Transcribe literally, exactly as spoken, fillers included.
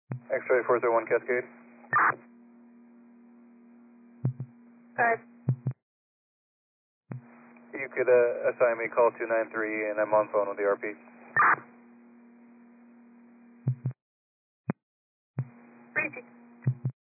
X-ray four zero one Cascade. Five. You could uh, assign me call two nine three, and I'm on phone with the R P.